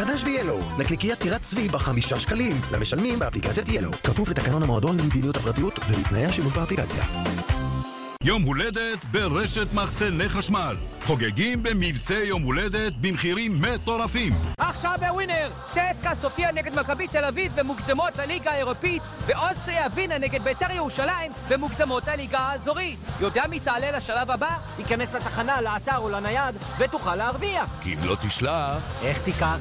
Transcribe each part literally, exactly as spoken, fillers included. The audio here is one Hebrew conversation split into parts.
חדש ב-ילו, נקניקיית טירת צבי בחמישה שקלים, למשלמים באפליקציית ילו. כפוף לתקנון המועדון למדיניות הפרטיות ולתנאי השימוש באפליקציה. יום הולדת ברשת מחסני חשמל. חוגגים במבצע יום הולדת במחירים מטורפים. עכשיו בווינר, צ'סקה סופיה נגד מכבי תל אביב במוקדמות הליגה האירופית, ואוסטריה ווינה נגד בית"ר ירושלים במוקדמות הליגה האזורית. יודע מי תעלה לשלב הבא? ייכנס לתחנה, לאתר או לנייד ותוכל להרוויח. כי אם לא תשלח, איך תיקח?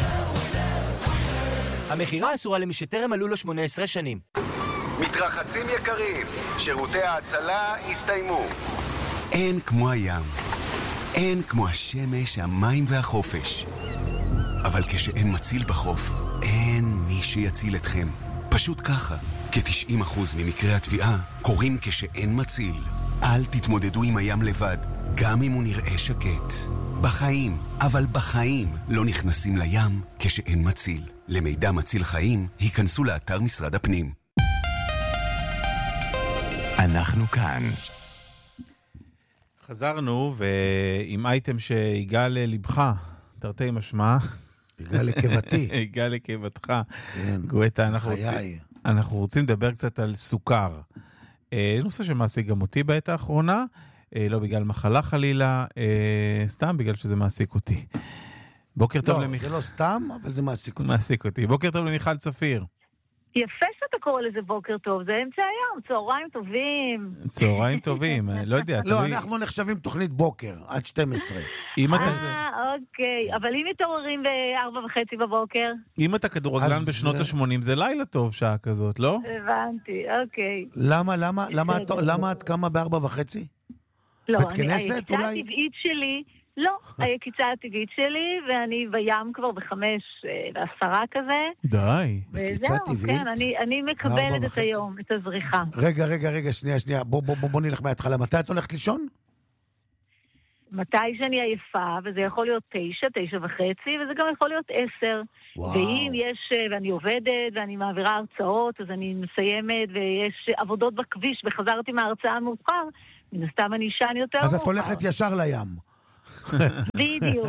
המחירה אסורה למי שטרם מלאו לו שמונה עשרה שנים. מתרחצים יקרים, שירותי ההצלה הסתיימו. אין כמו הים, אין כמו השמש, המים והחופש. אבל כשאין מציל בחוף, אין מי שיציל אתכם. פשוט ככה, כ-תשעים אחוז ממקרי התביעה קורים כשאין מציל. אל תתמודדו עם הים לבד, גם אם הוא נראה שקט. בחיים, אבל בחיים לא נכנסים לים כשאין מציל. למידע מציל חיים, היכנסו לאתר משרד הפנים. אנחנו כאן. חזרנו, ועם אייטם שהיגע ללבך, תרתי משמע. היגע לקבתי. היגע לקבתך. כן, גואטה, אנחנו חיי. רוצים, אנחנו רוצים לדבר קצת על סוכר. אה, נושא שמעסיק גם אותי בעת האחרונה, אה, לא בגלל מחלה חלילה, אה, סתם בגלל שזה מעסיק אותי. בוקר טוב לא, למיכל. זה לא סתם, אבל זה מעסיק אותי. מעסיק אותי. בוקר טוב למיכל צפיר. יפה שאתה קורא לזה בוקר טוב, זה אמצע היום, צהריים טובים. צהריים טובים, לא יודע. לא, תלוי- אנחנו נחשבים תוכנית בוקר, עד שתים עשרה. אם אתה- אה, אוקיי, אבל אם מתעוררים בארבע וחצי בבוקר? אם אתה כדורגלן אז- בשנות ה-שמונים, זה לילה טוב שעה כזאת, לא? הבנתי, אוקיי. למה, למה, למה את- בסדר. למה את קמה בארבע וחצי? לא, בית אני- כנסת, היקיצה אולי? הטבעית שלי, לא, היקיצה הטבעית שלי, ואני בים כבר בחמש אה, ועשרה כזה. די. יקיצה וזהו, טבעית? כן, אני, אני ארבע מקבלת את וחצי. היום, את הזריחה. רגע, רגע, רגע, שנייה, שנייה, בוא, בוא, בוא, בוא נלך מההתחלה. מתי את הולכת לישון? מתי שאני עייפה, וזה יכול להיות תשע, תשע וחצי, וזה גם יכול להיות עשר. וואו. ואם יש, אה, ואני עובדת, ואני מעבירה הרצאות, אז אני מסיימת, ויש עבודות בכביש, וחזרתי מההרצאה מאוחר, מן הסתם אני אשן יותר אז את מאוחר. הולכת ישר לים. בדיוק.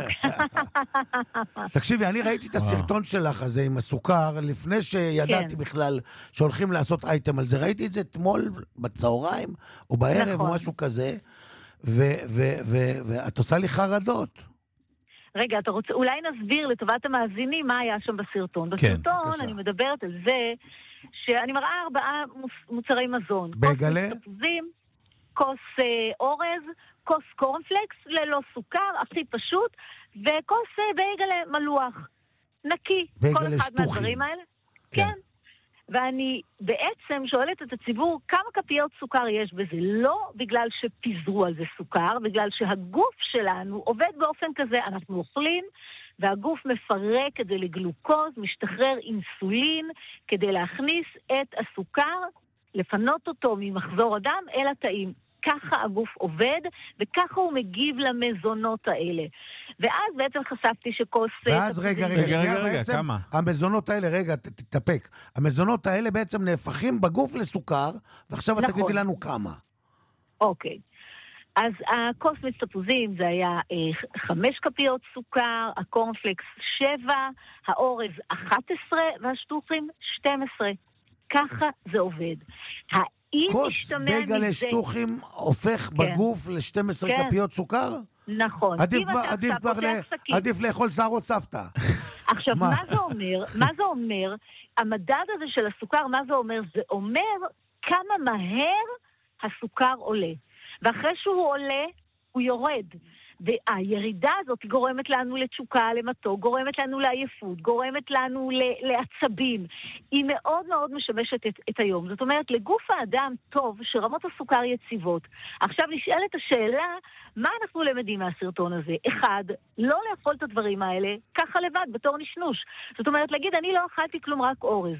תקשיבי, אני ראיתי את הסרטון שלך הזה עם הסוכר, לפני שידעתי כן. בכלל שהולכים לעשות אייטם על זה. ראיתי את זה אתמול בצהריים, או בערב, נכון. או משהו כזה, ו- ו- ו- ואת עושה לי חרדות. רגע, אתה רוצה, אולי נסביר לטובת המאזינים מה היה שם בסרטון. כן, בסרטון בבקשה. אני מדברת על זה שאני מראה ארבעה מוס- מוצרי מזון. בייגלה? כוס תפוזים, כוס אה, אורז, כוס קורנפלקס ללא סוכר, הכי פשוט, וכוס אה, בייגלה מלוח. נקי. בייגלה כל אחד שטוחים. מהדברים האלה. כן. כן. ואני בעצם שואלת את הציבור כמה כפיות סוכר יש בזה, לא בגלל שפיזרו על זה סוכר, בגלל שהגוף שלנו עובד באופן כזה, אנחנו אוכלים, והגוף מפרק את זה לגלוקוז, משתחרר אינסולין, כדי להכניס את הסוכר, לפנות אותו ממחזור הדם אל התאים. ככה הגוף עובד, וככה הוא מגיב למזונות האלה. ואז בעצם חשפתי שכוס... ואז רגע, רגע, רגע, שנייה, רגע, רגע, בעצם, כמה? המזונות האלה, רגע, ת- תתאפק. המזונות האלה בעצם נהפכים בגוף לסוכר, ועכשיו את נכון. תגידי לנו כמה. אוקיי. אז הכוס מיץ תפוזים זה היה אה, חמש כפיות סוכר, הקורנפלקס שבע, האורז אחת עשרה והשטוחים שתים עשרה. ככה זה עובד. האם כוס משתמע בייגלה מזה... שטוחים הופך בגוף ל-שתים עשרה כן. כפיות סוכר? נכון. עדיף אם כבר- אתה עדיף עכשיו כבר פותח ל- שקית- עדיף לאכול שערות סבתא. עכשיו, מה? מה זה אומר? מה זה אומר? המדד הזה של הסוכר, מה זה אומר? זה אומר כמה מהר הסוכר עולה. ואחרי שהוא עולה, הוא יורד. והירידה הזאת גורמת לנו לתשוקה, למתוק, גורמת לנו לעייפות, גורמת לנו ל- לעצבים. היא מאוד מאוד משמשת את, את היום. זאת אומרת, לגוף האדם טוב שרמות הסוכר יציבות. עכשיו נשאלת השאלה, מה אנחנו למדים מהסרטון הזה? אחד, לא לאכול את הדברים האלה ככה לבד, בתור נשנוש. זאת אומרת, להגיד, אני לא אכלתי כלום, רק אורז.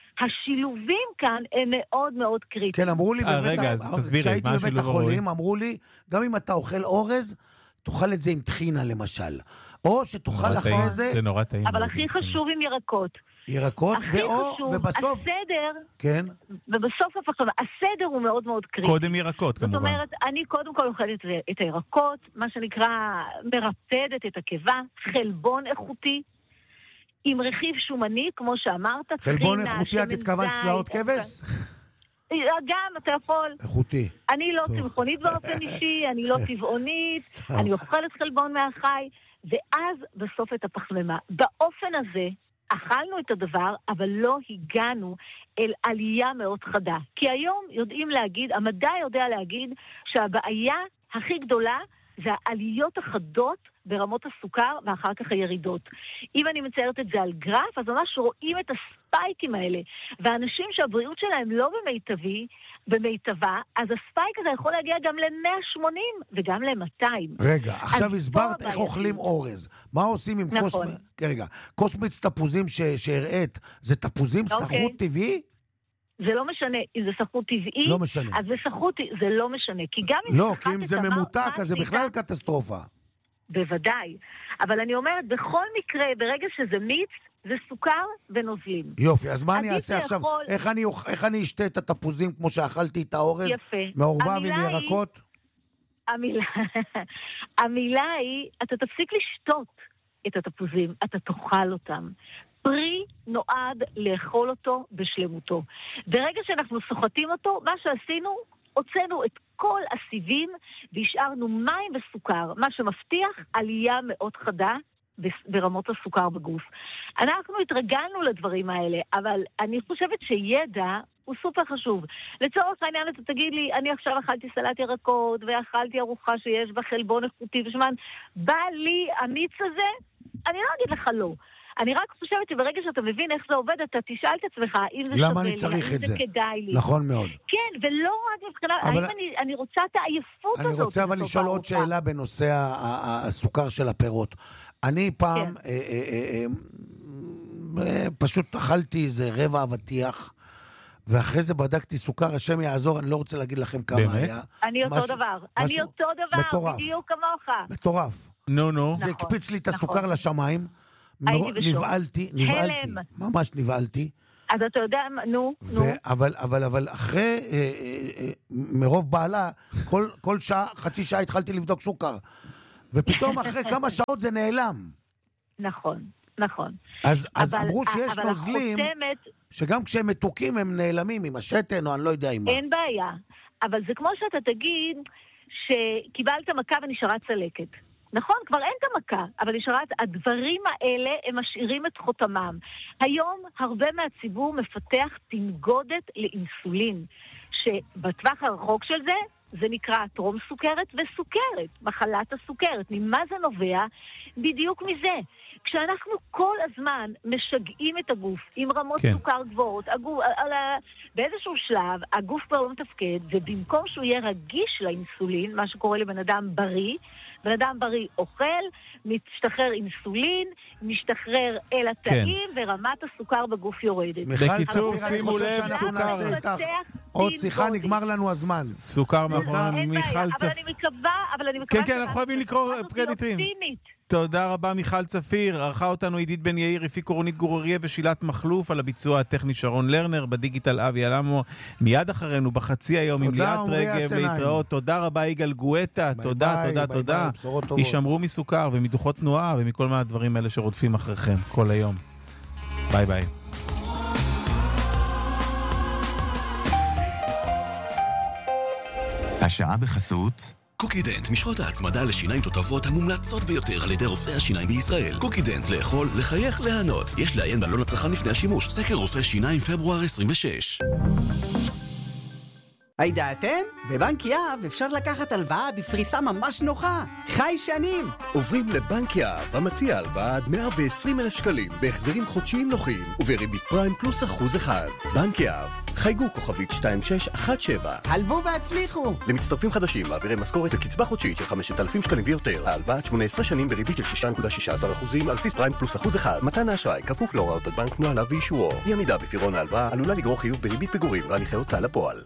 השילובים כאן הם מאוד מאוד קריטיים. כן, אמרו לי אה, בבית... רגע, אז ה- תסבירי, כשהייתי מה בבית השילוב הראוי? החולים, אמרו לי, גם אם אתה אוכל אורז, תאכל את זה עם טחינה למשל. או שתאכל נורא אחרי טעים, זה זה נורא טעים. אבל זה הכי טעים. חשוב עם ירקות. ירקות, הכי ואו, חשוב, ובסוף... הסדר, כן, ובסוף הפחד, הסדר הוא מאוד מאוד קריטי. קודם ירקות, זאת כמובן. אומרת, אני קודם כל אוכלת את הירקות, מה שנקרא מרפדת את הקיבה, חלבון איכותי, עם רכיב שומני, כמו שאמרת. חלבון איכותי, את התכוונת צלעות כבש? גם, אתה יכול. איכותי. אני לא צמחונית באופן אישי, אני לא טבעונית, אני אוכלת חלבון מהחי, ואז בסוף את הפחמימה. באופן הזה, אכלנו את הדבר, אבל לא הגענו אל עלייה מאוד חדה. כי היום יודעים להגיד, המדע יודע להגיד, שהבעיה הכי גדולה זה העליות החדות ברמות הסוכר ואחר כך הירידות. אם אני מציירת את זה על גרף, אז ממש רואים את הספייקים האלה. ואנשים שהבריאות שלהם לא במיטבי, במיטבה, אז הספייק הזה יכול להגיע גם ל-מאה ושמונים וגם ל-מאתיים. רגע, עכשיו הסברת איך אוכלים אורז. מה עושים עם נכון. קוסמ... רגע, קוסמיץ תפוזים ש... שהראית, זה תפוזים אוקיי. סחרות טבעי? זה לא משנה, אם זה סחרות טבעי, לא משנה. אז זה סחרות, זה לא משנה. כי גם אם לא, סחטת כי אם זה אמר, ממותק, מה אז זה עשית? בכלל קטסטרופה. בוודאי. אבל אני אומרת, בכל מקרה, ברגע שזה מיץ, זה סוכר ונוזלים. יופי, אז מה אני עדיף אעשה עכשיו? לאכול- איך אני אוכ- איך אני אשתה את התפוזים כמו שאכלתי את האורז? יפה. מעורבב עם המילה היא- ירקות? המילה, המילה היא, אתה תפסיק לשתות את התפוזים, אתה תאכל אותם. פרי נועד לאכול אותו בשלמותו. ברגע שאנחנו סוחטים אותו, מה שעשינו, הוצאנו את כל הסיבים והשארנו מים וסוכר, מה שמבטיח עלייה מאוד חדה ברמות הסוכר בגוף. אנחנו התרגלנו לדברים האלה, אבל אני חושבת שידע הוא סופר חשוב. לצורך העניין אתה תגיד לי, אני עכשיו אכלתי סלט ירקות ואכלתי ארוחה שיש בה חלבון איכותי ושמן, בא לי המיץ הזה? אני לא אגיד לך לא. אני רק חושבת שברגע שאתה מבין איך זה עובד, אתה תשאל את עצמך אם זה למה שווה אני לי, צריך אם את זה זה? כדאי לי. נכון מאוד. כן, ולא רק מבחינה, אבל- האם אני, אני רוצה את העייפות הזאת. אני רוצה אבל בסוף לשאול עוד הארוחה. שאלה בנושא ה- ה- הסוכר של הפירות. אני פעם כן. אה, אה, אה, אה, פשוט אכלתי איזה רבע אבטיח, ואחרי זה בדקתי סוכר, השם יעזור, אני לא רוצה להגיד לכם כמה באמת? היה. אני אותו משהו- דבר. אני משהו אותו דבר, מטורף. בדיוק כמוך. מטורף. נו, נו. זה נכון, הקפיץ לי את נכון. הסוכר לשמיים. הייתי מרו- בשוק. נבהלתי, נבהלתי. הלם. ממש נבהלתי. אז אתה יודע, נו, נו. ו- אבל, אבל, אבל אחרי, אה, אה, אה, מרוב בעלה, כל, כל שעה, חצי שעה התחלתי לבדוק סוכר. ופתאום אחרי כמה שעות זה נעלם. נכון, נכון. אז, אז אבל- אמרו שיש אבל נוזלים, החותמת, שגם כשהם מתוקים הם נעלמים עם השתן, או אני לא יודע עם מה. אין בעיה. אבל זה כמו שאתה תגיד שקיבלת מכה ונשארה צלקת. נכון, כבר אין את המכה, אבל נשארת, הדברים האלה הם משאירים את חותמם. היום הרבה מהציבור מפתח תנגודת לאינסולין, שבטווח הרחוק של זה, זה נקרא טרום סוכרת וסוכרת, מחלת הסוכרת. ממה זה נובע? בדיוק מזה. כשאנחנו כל הזמן משגעים את הגוף עם רמות כן. סוכר גבוהות, הגוף, על ה... באיזשהו שלב הגוף כבר לא מתפקד, ובמקום שהוא יהיה רגיש לאינסולין, מה שקורה לבן אדם בריא, בן אדם בריא אוכל, משתחרר אינסולין, משתחרר אל התאים, כן. ורמת הסוכר בגוף יורדת. מיכל, בקיצור, אני שימו חושב לב, שאנחנו סוכר. נעשה איתך עוד שיחה, נגמר לנו הזמן. סוכר מאחורי אין בעיה, מיכל אבל צפיר. אני מקווה, אבל אני מקווה... כן, כן, אנחנו חייבים לקרוא פרדיטים. תודה רבה מיכל צפיר, ערכה אותנו עידית בן יאיר, הפיקו רונית גורריה ושילת מחלוף, על הביצוע הטכני שרון לרנר, בדיגיטל אבי אלמו, מיד אחרינו בחצי היום עם ליאת רגב, להתראות. תודה רבה יגאל גואטה, תודה, תודה, תודה. יישמרו מסוכר ומדוחות תנועה ומכל מהדברים האלה שרודפים אחריכם כל היום. ביי ביי. השעה בחסות קוקידנט, משחות ההצמדה לשיניים תותבות המומלצות ביותר על ידי רופאי השיניים בישראל. קוקידנט, לאכול, לחייך, ליהנות. יש לעיין בעלון הצרכן לפני השימוש. סקר רופאי שיניים פברואר עשרים ושש. הידעתם? בבנק יהב אפשר לקחת הלוואה בפריסה ממש נוחה. חי שנים. עוברים לבנק יהב, המציע הלוואה עד מאה ועשרים אלף שקלים, בהחזרים חודשיים נוחים, ובריבית פריים פלוס אחוז אחד. בנק יהב, חייגו כוכבית שתיים שש אחת שבע. הלוו והצליחו. למצטרפים חדשים, מעבירי משכורת וקצבה חודשית של חמשת אלפים שקלים ויותר. ההלוואה עד שמונה עשרה שנים בריבית של שישה נקודה שישה עשר אחוזים על בסיס פריים פלוס אחוז אחד. מתן האשראי כפוף להוראות הבנק, נוהליו ואישורו. אי עמידה בפירעון ההלוואה עלולה לגרור חיוב בריבית פיגורים והליכי הוצאה לפועל.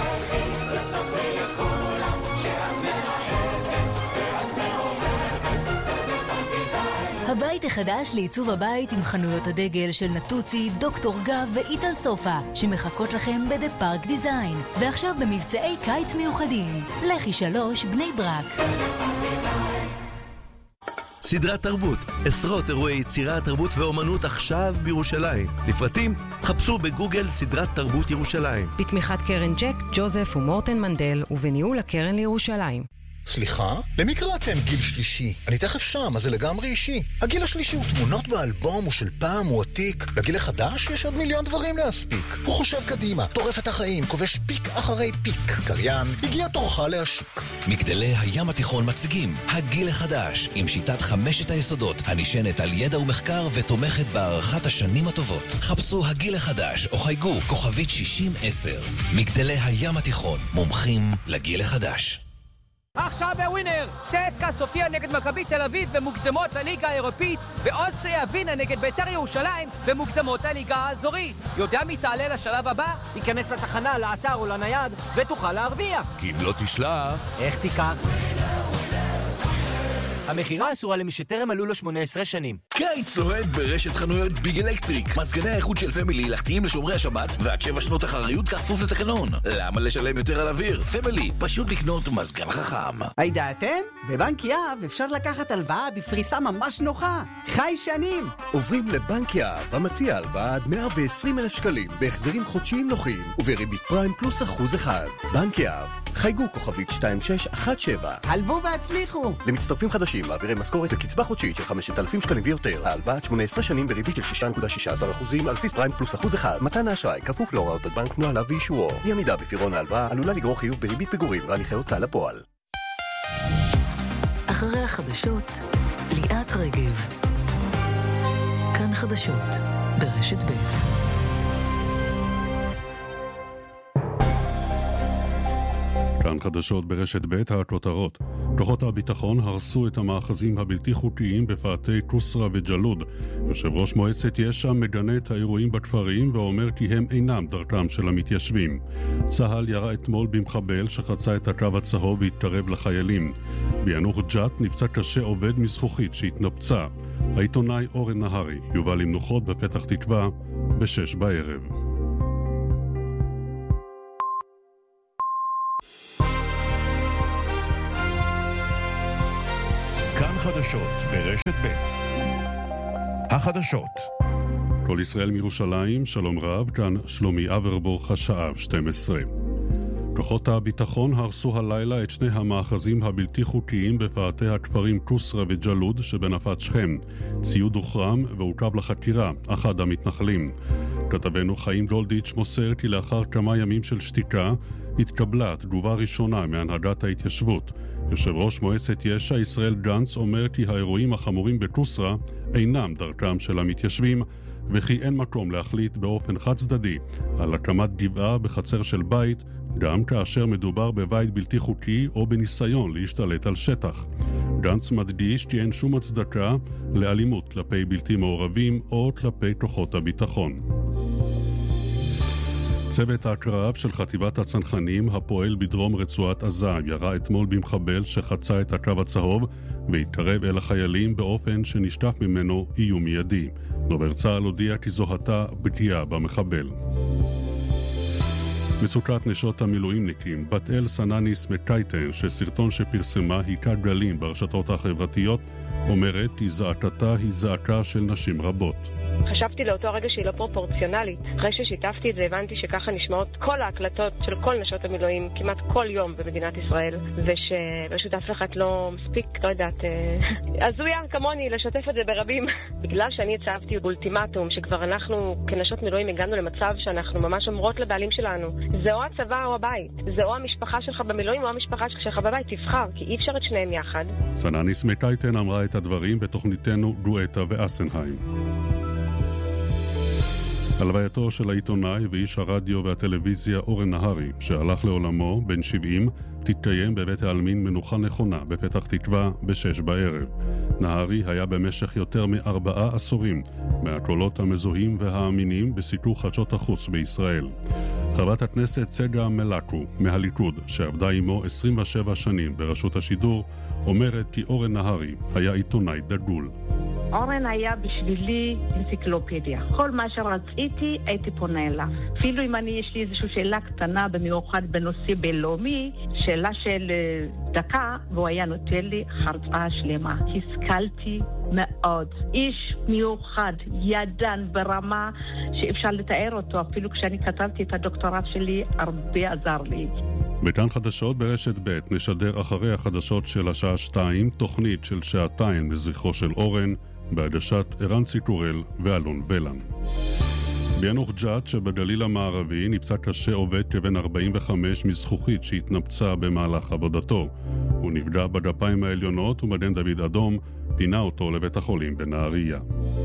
הבית החדש לעיצוב הבית עם חנויות הדגל של נטוצי, דוקטור גב ואיטל סופה שמחכות לכם בדה פארק דיזיין, ועכשיו במבצעי קיץ מיוחדים. לכי שלוש בני ברק. סדרת תרבות, עשרות אירועי יצירה, תרבות ואומנות עכשיו בירושלים. לפרטים, חפשו בגוגל סדרת תרבות ירושלים. בתמיכת קרן ג'ק, ג'וזף ומורטן מנדל, ובניהול הקרן לירושלים. סליחה? למי קראתם גיל שלישי? אני תכף שם, אז זה לגמרי אישי. הגיל השלישי הוא תמונות באלבום, הוא של פעם, הוא עתיק. לגיל החדש יש עוד מיליון דברים להספיק. הוא חושב קדימה, טורף את החיים, כובש פיק אחרי פיק. קריין, הגיע תורך להשיק. מגדלי הים התיכון מציגים הגיל החדש, עם שיטת חמשת היסודות, הנשענת על ידע ומחקר ותומכת בהערכת השנים הטובות. חפשו הגיל החדש, או חייגו כוכבית שישים עשר. מגדלי הים התיכון, מומחים לגיל החדש. עכשיו בווינר, צ'סקה סופיה נגד מכבי תל אביב במוקדמות הליגה האירופית, ואוסטריה ווינה נגד בית"ר ירושלים במוקדמות הליגה האזורית. יודע מי תעלה לשלב הבא? ייכנס לתחנה, לאתר או לנייד ותוכל להרוויח. כי אם לא תשלח... איך תיקח? המחירה אסורה למי שטרם עלו לו שמונה עשרה שנים. קיץ לוהד ברשת חנויות ביג אלקטריק. מזגני האיכות של פמילי לחתיים לשומרי השבת ועד שבע שנות אחריות כפוף לתקנון. למה לשלם יותר על אוויר? פמילי, פשוט לקנות מזגן חכם. הידעתם? בבנק יהב אפשר לקחת הלוואה בפריסה ממש נוחה. חי שנים. עוברים לבנק יהב, המציע הלוואה עד מאה ועשרים אלף שקלים, בהחזרים חודשיים נוחים, ובריבית פריים פלוס אחוז אחד. בנק יהב, חייגו כוכבית שתיים שש אחת שבע. הלוו והצליחו. למצטרפים חדשים, מעבירי משכורת לקצבה חודשית של חמשת אלפים שקלים ויותר. ההלוואה עד שמונה עשרה שנים בריבית של שש נקודה שש עשרה אחוזים על בסיס פריים פלוס אחוז אחד. מתן האשראי כפוף להוראות הבנק, נוהליו ואישורו. אי עמידה בפירעון ההלוואה עלולה לגרור חיוב בריבית פיגורים והליכי הוצאה לפועל. אחרי החדשות, ליאת רגב. כאן חדשות, ברשת ב'. כאן חדשות ברשת ב' הכותרות. כוחות הביטחון הרסו את המאחזים הבלתי חוקיים בפאתי קוסרה וג'לוד. יושב ראש מועצת יש"ע מגנה את האירועים בכפרים ואומר כי הם אינם דרכם של המתיישבים. צה"ל ירה אתמול במחבל שחצה את הקו הצהוב והתקרב לחיילים. ביאנוח ג'ת נפצע קשה עובד מזכוכית שהתנפצה. העיתונאי אורן נהרי יובא למנוחות בפתח תקווה בשש בערב. כאן חדשות ברשת ב'. החדשות. כל ישראל מירושלים, שלום רב, כאן שלומי אברבוך, השעה שתים עשרה. כוחות הביטחון הרסו הלילה את שני המאחזים הבלתי חוקיים בפאתי הכפרים קוסרה וג'לוד שבנפת שכם. ציוד הוחרם ועוכב לחקירה, אחד המתנחלים. כתבנו חיים גולדיץ' מוסר כי לאחר כמה ימים של שתיקה התקבלה תגובה ראשונה מהנהגת ההתיישבות. יושב ראש מועצת יש"ע ישראל גנץ אומר כי האירועים החמורים בקוסרה אינם דרכם של המתיישבים, וכי אין מקום להחליט באופן חד צדדי על הקמת גבעה בחצר של בית, גם כאשר מדובר בבית בלתי חוקי או בניסיון להשתלט על שטח. גנץ מדגיש כי אין שום הצדקה לאלימות כלפי בלתי מעורבים או כלפי כוחות הביטחון. צוות הקרב של חטיבת הצנחנים הפועל בדרום רצועת עזה ירה אתמול במחבל שחצה את הקו הצהוב והתקרב אל החיילים באופן שנשטף ממנו איום מיידי. דובר צה"ל הודיע כי זוהתה פגיעה במחבל. מצוקת נשות המילואימניקים, בת אל סנניס מקייטן, שסרטון שפרסמה היכה גלים ברשתות החברתיות, אומרת כי זעקתה היא זעקה של נשים רבות. חשבתי לאותו הרגע שהיא לא פרופורציונלית. אחרי ששיתפתי את זה הבנתי שככה נשמעות כל ההקלטות של כל נשות המילואים כמעט כל יום במדינת ישראל, ושפשוט אף אחד לא מספיק, לא יודעת, הזויה כמוני לשתף את זה ברבים. בגלל שאני הצבתי אולטימטום שכבר אנחנו כנשות מילואים הגענו למצב שאנחנו ממש אומרות לבעלים שלנו, זה או הצבא או הבית, זה או המשפחה שלך במילואים או המשפחה שלך בבית, תבחר, כי אי אפשר את שניהם יחד. סנניס מקייטן אמרה את הדברים בתוכניתנו גואטה ואסנהיים. הלווייתו של העיתונאי ואיש הרדיו והטלוויזיה אורן נהרי, שהלך לעולמו בן שבעים, תתקיים בבית העלמין מנוחה נכונה בפתח תקווה בשש בערב. נהרי היה במשך יותר מארבעה עשורים מהקולות המזוהים והאמינים בסיפור חדשות החוץ בישראל. חברת הכנסת צגה מלאקו מהליכוד, שעבדה עמו עשרים ושבע שנים ברשות השידור, אומרת כי אורן נהרי היה עיתונאי דגול. אורן היה בשבילי אנציקלופדיה. כל מה שרציתי הייתי פונה אליו. אפילו אם אני יש לי איזושהי שאלה קטנה במיוחד בנושא בינלאומי, שאלה של דקה, והוא היה נותן לי הרצאה שלמה. השכלתי מאוד. איש מיוחד, ידן ברמה שאפשר לתאר אותו. אפילו כשאני כתבתי את הדוקטורט שלי, הרבה עזר לי. בכאן חדשות ברשת ב' נשדר אחרי החדשות של השעה שתיים, תוכנית של שעתיים לזכרו של אורן, בהגשת ערן ציטורל ואלון ולן. ביאנוח ג'ת שבגליל המערבי נפצע קשה עובד כבן ארבעים וחמש מזכוכית שהתנפצה במהלך עבודתו. הוא נפגע בגפיים העליונות ומגן דוד אדום פינה אותו לבית החולים בנהריה.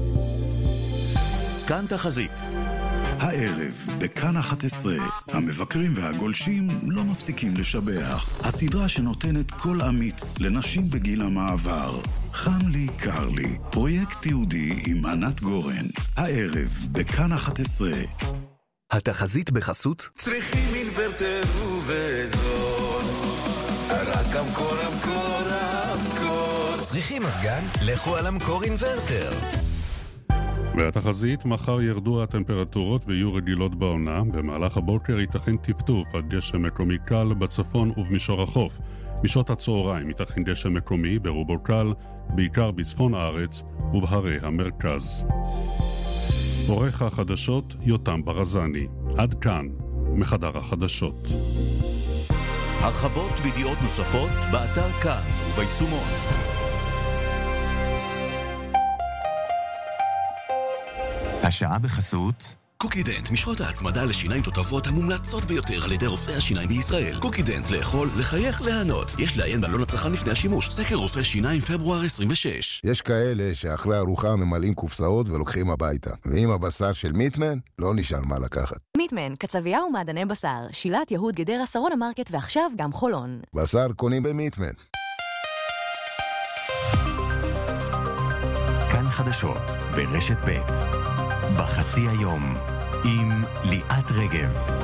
כאן תחזית. הערב, בכאן אחת עשרה, המבקרים והגולשים לא מפסיקים לשבח. הסדרה שנותנת קול אמיץ לנשים בגיל המעבר. חם לי, קר לי, פרויקט יהודי עם ענת גורן. הערב, בכאן אחת עשרה. התחזית בחסות צריכים אינוורטר ובזול, רק המקור, המקור, המקור. צריכים מזגן? לכו על המקור אינוורטר. והתחזית, מחר ירדו הטמפרטורות ויהיו רגילות בעונה. במהלך הבוקר ייתכן טפטוף עד גשם מקומי קל בצפון ובמישור החוף. בשעות הצהריים ייתכן גשם מקומי ברובו קל, בעיקר בצפון הארץ ובהרי המרכז. עורך החדשות יותם ברזני. עד כאן מחדר החדשות. הרחבות וידיעות נוספות באתר כאן וביישומון. השעה בחסות קוקידנט, משחות ההצמדה לשיניים תותבות המומלצות ביותר על ידי רופאי השיניים בישראל. קוקידנט, לאכול, לחייך, להנות. יש לעיין בעלון הצרכן לפני השימוש. סקר רופא שיניים פברואר עשרים ושש. יש כאלה שאחרי ארוחה ממלאים קופסאות ולוקחים הביתה. ועם הבשר של מיטמן, לא נשאר מה לקחת. מיטמן, קצבייה ומעדני בשר. שילת יהוד גדרה שרון המרקט ועכשיו גם חולון. בשר קונים במיטמן. כאן חדשות ברשת ב' בחצי היום עם ליאת רגב.